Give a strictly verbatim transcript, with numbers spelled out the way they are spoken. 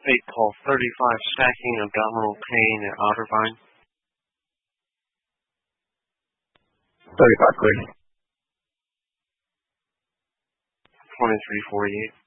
eight call thirty-five stacking abdominal pain at Otterbein. thirty-five, clear. twenty-three forty-eight.